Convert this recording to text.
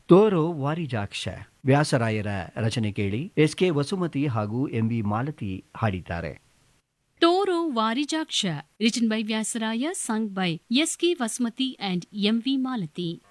ತೋರೋ ವಾರಿಜಾಕ್ಷ ವ್ಯಾಸರಾಯರ ರಚನೆ ಕೇಳಿ. ಎಸ್.ಕೆ. ವಸುಮತಿ ಹಾಗೂ ಎಂ.ವಿ. ಮಾಲತಿ ಹಾಡಿದ್ದಾರೆ. ತೋರೋ ವಾರಿಜಾಕ್ಷ, written by Vyasaraya, sung by S.K. Vasmati and M.V. Malati.